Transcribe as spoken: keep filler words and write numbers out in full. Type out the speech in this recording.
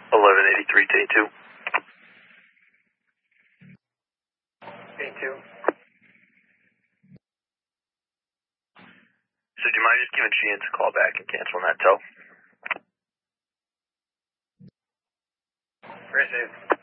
eleven eighty-three, day two. Day two. So do you mind just giving Sheehan's a call back and canceling that tow? Very safe.